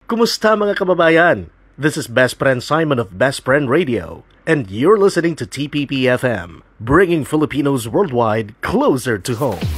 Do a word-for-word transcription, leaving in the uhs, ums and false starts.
Kumusta mga kababayan? This is Best Friend Simon of Best Friend Radio, and you're listening to T P P F M, bringing Filipinos worldwide closer to home.